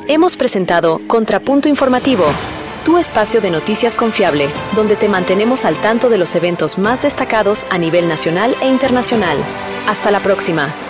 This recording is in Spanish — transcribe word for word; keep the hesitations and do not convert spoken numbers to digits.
Hemos presentado Contrapunto Informativo, tu espacio de noticias confiable, donde te mantenemos al tanto de los eventos más destacados a nivel nacional e internacional. Hasta la próxima.